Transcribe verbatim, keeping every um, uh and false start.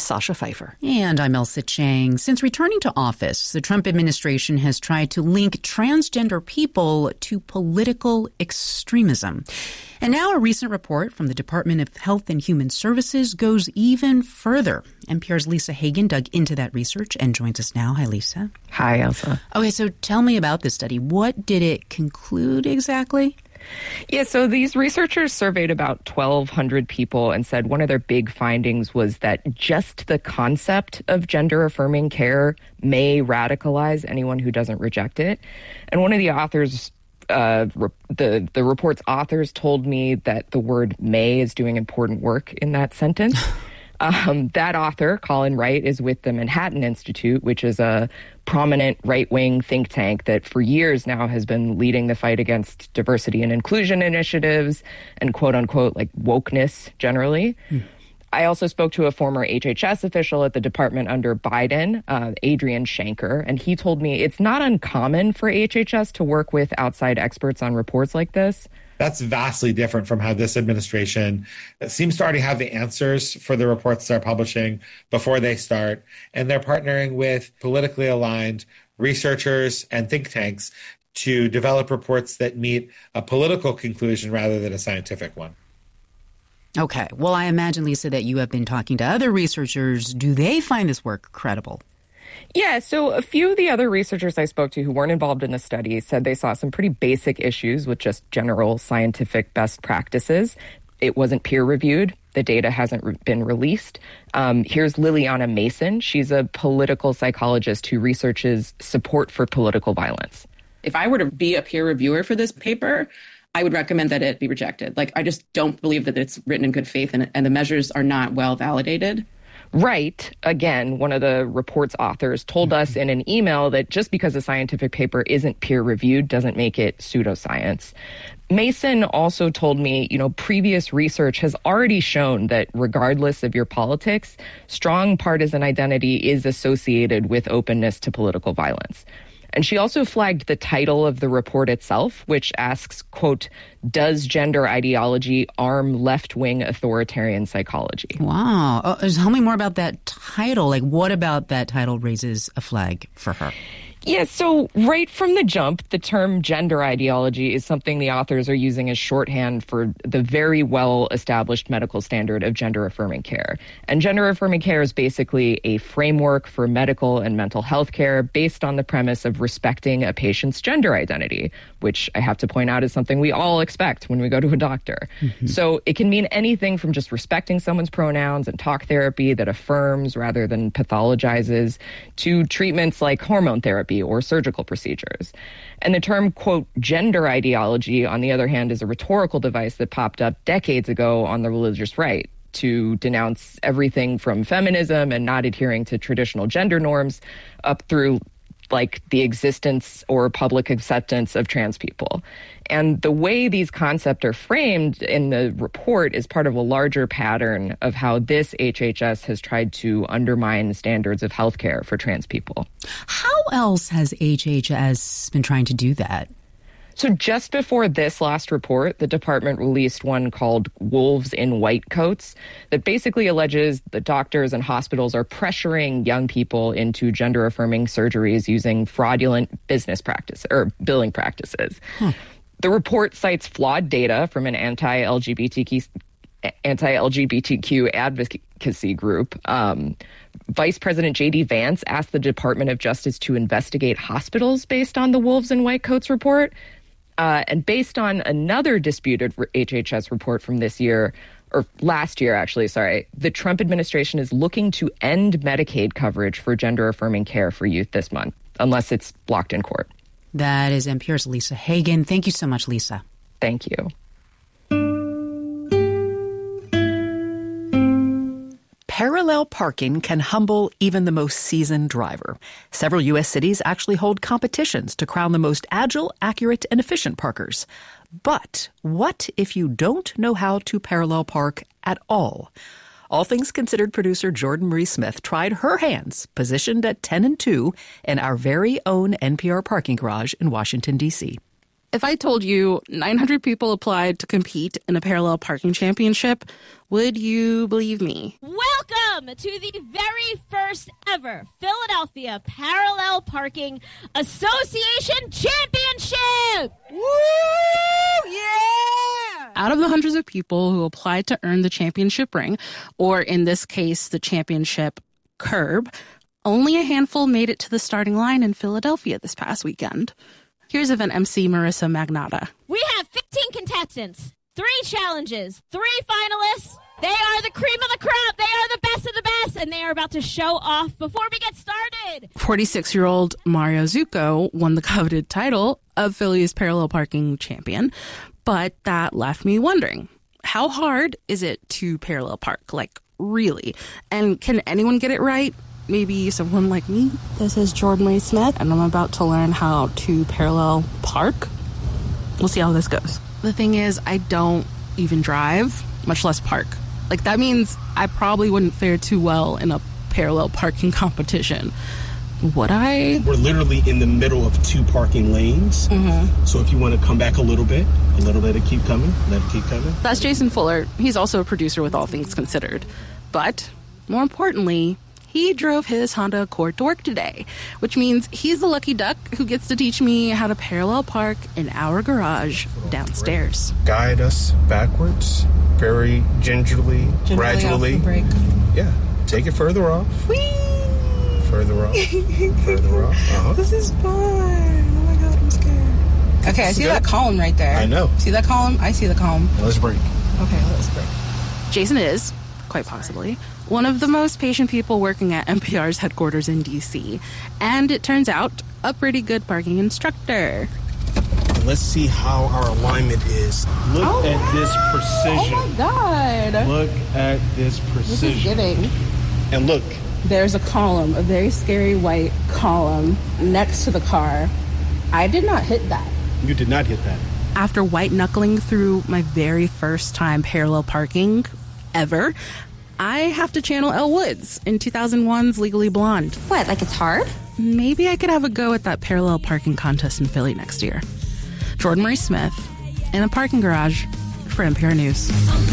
Sasha Pfeiffer. And I'm Elsa Chang. Since returning to office, the Trump administration has tried to link transgender people to political extremism. And now a recent report from the Department of Health and Human Services goes even further. N P R's Lisa Hagen dug into that research and joins us now. Hi, Lisa. Hi, Elsa. Okay, so tell me about this study. What did it conclude exactly? Yeah, so these researchers surveyed about twelve hundred people and said one of their big findings was that just the concept of gender-affirming care may radicalize anyone who doesn't reject it. And one of the authors, uh, re- the, the report's authors told me that the word may is doing important work in that sentence. Um, that author, Colin Wright, is with the Manhattan Institute, which is a prominent right-wing think tank that for years now has been leading the fight against diversity and inclusion initiatives and quote-unquote like wokeness generally. Hmm. I also spoke to a former H H S official at the department under Biden, uh, Adrian Shanker, and he told me it's not uncommon for H H S to work with outside experts on reports like this. That's vastly different from how this administration seems to already have the answers for the reports they're publishing before they start. And they're partnering with politically aligned researchers and think tanks to develop reports that meet a political conclusion rather than a scientific one. Okay. Well, I imagine, Lisa, that you have been talking to other researchers. Do they find this work credible? Yeah, so a few of the other researchers I spoke to who weren't involved in the study said they saw some pretty basic issues with just general scientific best practices. It wasn't peer-reviewed. The data hasn't re- been released. Um, here's Liliana Mason. She's a political psychologist who researches support for political violence. If I were to be a peer reviewer for this paper, I would recommend that it be rejected. Like, I just don't believe that it's written in good faith and, and the measures are not well validated. Wright, again, one of the report's authors, told us in an email that just because a scientific paper isn't peer-reviewed doesn't make it pseudoscience. Mason also told me, you know, previous research has already shown that regardless of your politics, strong partisan identity is associated with openness to political violence. And she also flagged the title of the report itself, which asks, quote, does gender ideology arm left-wing authoritarian psychology? Wow. Uh, tell me more about that title. Like, what about that title raises a flag for her? Yeah, so right from the jump, the term gender ideology is something the authors are using as shorthand for the very well-established medical standard of gender-affirming care. And gender-affirming care is basically a framework for medical and mental health care based on the premise of respecting a patient's gender identity, which I have to point out is something we all expect when we go to a doctor. Mm-hmm. So it can mean anything from just respecting someone's pronouns and talk therapy that affirms rather than pathologizes to treatments like hormone therapy or surgical procedures. And the term, quote, gender ideology, on the other hand, is a rhetorical device that popped up decades ago on the religious right to denounce everything from feminism and not adhering to traditional gender norms up through like the existence or public acceptance of trans people. And the way these concepts are framed in the report is part of a larger pattern of how this H H S has tried to undermine standards of healthcare for trans people. How else has H H S been trying to do that? So just before this last report, the department released one called Wolves in White Coats that basically alleges that doctors and hospitals are pressuring young people into gender-affirming surgeries using fraudulent business practice or billing practices. Hmm. The report cites flawed data from an anti-L G B T Q, anti-L G B T Q advocacy group. Um, Vice President J D Vance asked the Department of Justice to investigate hospitals based on the Wolves in White Coats report. Uh, and based on another disputed H H S report from this year, or last year, actually, sorry, the Trump administration is looking to end Medicaid coverage for gender-affirming care for youth this month, unless it's blocked in court. That is N P R's Lisa Hagen. Thank you so much, Lisa. Thank you. Parallel parking can humble even the most seasoned driver. Several U S cities actually hold competitions to crown the most agile, accurate, and efficient parkers. But what if you don't know how to parallel park at all? All Things Considered producer Jordan Marie Smith tried her hands, positioned at ten and two, in our very own N P R parking garage in Washington, D C If I told you nine hundred people applied to compete in a parallel parking championship, would you believe me? Welcome to the very first ever Philadelphia Parallel Parking Association Championship! Woo! Yeah! Out of the hundreds of people who applied to earn the championship ring, or in this case, the championship curb, only a handful made it to the starting line in Philadelphia this past weekend. Here's event M C Marissa Magnotta. We have fifteen contestants, three challenges, three finalists. They are the cream of the crop. They are the best of the best, and they are about to show off before we get started. forty-six-year-old Mario Zucco won the coveted title of Philly's parallel parking champion, but that left me wondering, how hard is it to parallel park? Like, really? And can anyone get it right? Maybe someone like me. This is Jordan Marie Smith, and I'm about to learn how to parallel park. We'll see how this goes. The thing is, I don't even drive, much less park. Like, that means I probably wouldn't fare too well in a parallel parking competition. Would I? We're literally in the middle of two parking lanes. Mm-hmm. So if you want to come back a little bit, a little bit, keep coming, let it keep coming. That's Jason Fuller. He's also a producer with All Things Considered. But, more importantly, he drove his Honda Accord to work today, which means he's the lucky duck who gets to teach me how to parallel park in our garage downstairs. Guide us backwards, very gingerly, gingerly gradually. Off the brake. Yeah, take it further off. Whee! Further off. Further off. Uh-huh. This is fun. Oh my God, I'm scared. Okay, I see that column right there. I know. See that column? I see the column. Let's brake. Okay, let's brake. Jason is, quite possibly, one of the most patient people working at N P R's headquarters in D C. And it turns out, a pretty good parking instructor. Let's see how our alignment is. Look oh, at wow. this precision. Oh my God. Look at this precision. This is giving. And look. There's a column, a very scary white column next to the car. I did not hit that. You did not hit that. After white knuckling through my very first time parallel parking ever, I have to channel Elle Woods in two thousand one's Legally Blonde. What, like it's hard? Maybe I could have a go at that parallel parking contest in Philly next year. Jordan Marie Smith in a parking garage for N P R News.